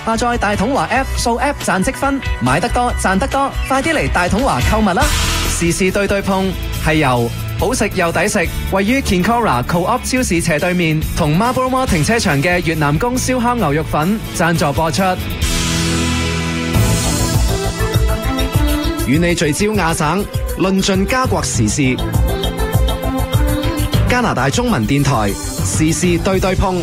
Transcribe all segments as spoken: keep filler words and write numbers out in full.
下載大統華 App， 掃 App 賺積分，買得多賺得多，快啲嚟大統華購物啦！時事對對碰係由好食又抵食，位於 Kinkora Co-op 超市斜對面同 Marlborough Mall 停車場嘅越南公燒烤牛肉粉贊助播出。與你聚焦亞省，論盡加國時事。加拿大中文電台時事對對碰。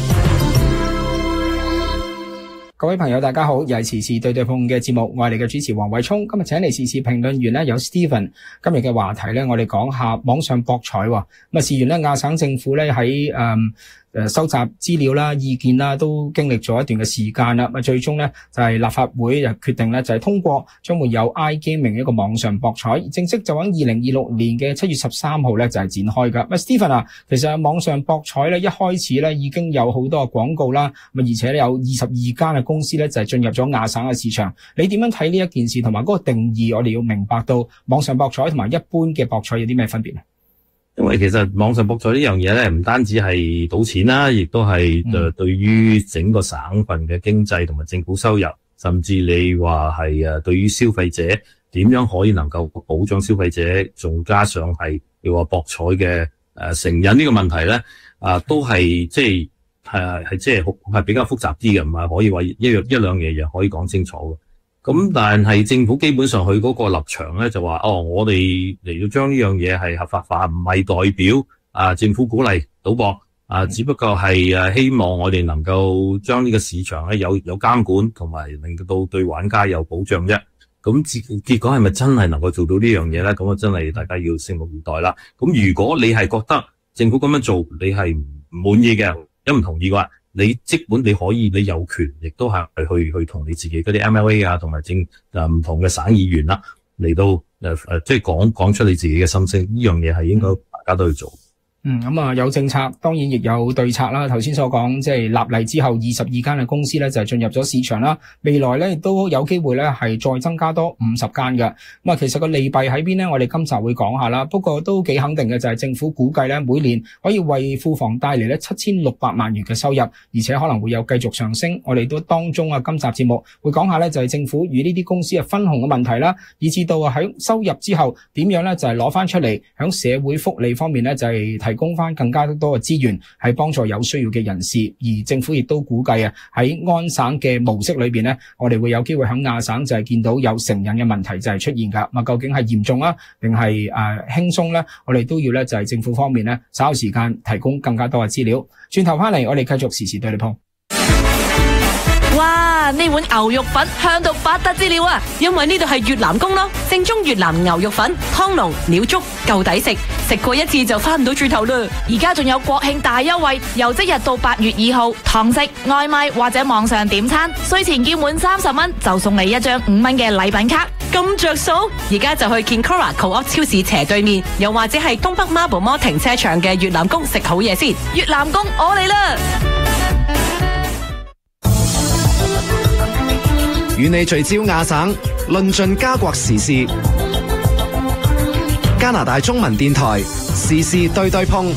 各位朋友大家好，又係時事對對碰嘅節目，我係你嘅主持黃偉聰。今日請嚟時事評論員呢有 Stephen。今日嘅話題呢，我哋講下網上博彩。咁啊，事緣呢亞省政府呢喺誒誒收集資料啦、意見啦，都經歷咗一段嘅時間啦。咁最終呢就係立法會就決定呢就係通過將會有 iGaming 一個網上博彩，正式就喺二零二六年嘅七月十三號呢就係展開噶。咁 Stephen 啊，其實網上博彩呢一開始呢已經有好多嘅廣告啦，咁而且呢有二十二間嘅公司呢就係進入咗亞省嘅市場。你點樣睇呢一件事，同埋嗰個定義？我哋要明白到網上博彩同埋一般嘅博彩有啲咩分別呢？ 因為其實網上博彩呢樣嘢咧，唔單止係賭錢啦，亦都係誒對於整個省份嘅經濟同埋政府收入，甚至你話係誒對於消費者點樣可以能夠保障消費者，仲加上係你話博彩嘅誒成癮呢個問題咧，啊都係即係係係即係好係比較複雜啲嘅，唔係可以話一樣一兩樣嘢可以講清楚嘅。咁但係政府基本上佢嗰個立場咧就話，哦，我哋嚟到將呢樣嘢係合法化，唔係代表啊政府鼓勵賭博啊，只不過係誒希望我哋能夠將呢個市場咧有有監管，同埋令到對玩家有保障啫。咁結結果係咪真係能夠做到呢樣嘢咧？咁啊真係大家要拭目以待啦。咁如果你係覺得政府咁樣做你係唔滿意嘅，一唔同意嘅話，你即本你可以，你有權，亦都係去去同你自己嗰啲 M L A 啊，同埋政誒唔同嘅省議員啦，嚟到誒誒，即係講講出你自己嘅心聲。呢樣嘢係應該大家都去做。 嗯，咁啊有政策，當然亦有對策啦。頭先所講，即係立例之後，二十二間嘅公司咧就係進入咗市場啦。未來咧亦都有機會咧係再增加多五十間嘅。咁啊，其實個利弊喺邊咧？我哋今集會講下啦。不過都幾肯定嘅就係政府估計咧，每年可以為庫房帶嚟咧七千六百萬元嘅收入，而且可能會有繼續上升。我哋都當中啊，今集節目會講下咧，就係政府與呢啲公司嘅分紅嘅問題啦，以至到啊喺收入之後點樣咧就係攞翻出嚟響社會福利方面咧就係提供翻更加多嘅資源，係幫助有需要嘅人士。而政府亦都估計啊，喺安省嘅模式裏邊咧，我哋會有機會響亞省就係見到有成癮嘅問題就係出現噶。咁啊，究竟係嚴重啊，定係誒輕鬆咧？我哋都要咧就係政府方面咧稍後時間提供更加多嘅資料。轉頭翻嚟，我哋繼續時事對你碰。 哇！呢碗牛肉粉香到不得之了啊！因為呢度係越南宮咯，正宗越南牛肉粉，湯濃料足，夠抵食，食過一次就翻唔到轉頭啦。而家仲有國慶大優惠，由即日到八月二號，堂食、外賣或者網上點餐，稅前結滿三十蚊就送你一張五蚊嘅禮品卡，咁着數。而家就去 Kinkora Co-op 超市斜對面，又或者係東北 Marlborough Mall 停車場嘅越南宮食好嘢先。越南宮我嚟啦！ 與你聚焦亞省，論盡加國時事。加拿大中文電台時事對對碰。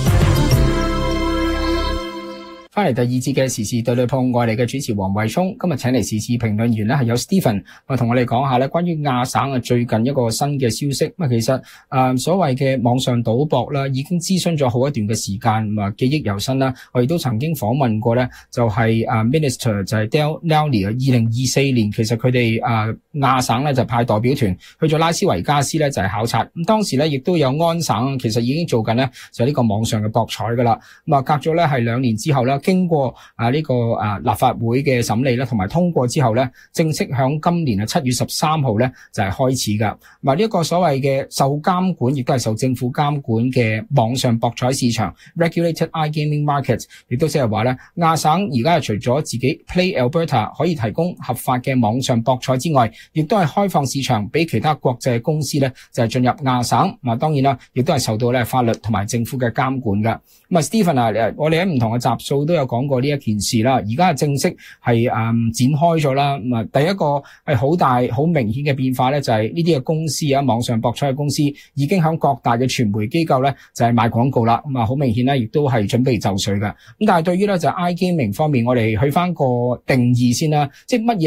翻嚟第二節嘅時事對對碰，我哋嘅主持黃慧聰，今日請嚟時事評論員咧係有 Stephen， 我同我哋講下咧關於亞省啊最近一個新嘅消息。咁啊，其實誒、呃、所謂嘅網上賭博啦，已經諮詢咗好一段嘅時間，咁啊記憶猶新啦。我亦都曾經訪問過咧，就係、是、誒、啊、Minister 就係 Dale Nally 啊，二零二四年其實佢哋誒亞省咧就派代表團去咗拉斯維加斯咧就係考察。咁當時咧亦都有安省其實已經做緊咧就係呢個網上嘅博彩噶啦。咁啊隔咗咧係兩年之後咧。經過啊呢個啊立法會嘅審理啦，同埋通過之後咧，正式響今年啊七月十三號咧就係開始噶。嗱呢一個所謂嘅受監管，亦都係受政府監管嘅網上博彩市場 （Regulated iGaming Market）， 亦都即係話咧，亞省而家係除咗自己 Play Alberta 可以提供合法嘅網上博彩之外，亦都係開放市場俾其他國際公司咧就係進入亞省。嗱當然啦，亦都係受到咧法律同埋政府嘅監管噶。咁啊 Stephen 啊，我哋喺唔同嘅集數都有講過呢一件事啦，而家正式係誒、嗯、展開咗啦。咁啊，第一個係好大好明顯嘅變化咧，就係呢啲嘅公司啊，網上博彩嘅公司已經喺各大嘅傳媒機構咧就係賣廣告啦。咁啊，好明顯咧，亦都係準備就緒嘅。咁但係對於咧就係 iGaming 方面，我哋去翻個定義先啦，即係乜嘢